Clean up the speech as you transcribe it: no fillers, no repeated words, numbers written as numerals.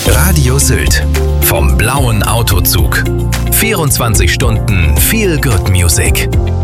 Radio Sylt. Vom blauen Autozug. 24 Stunden Feel Good Music.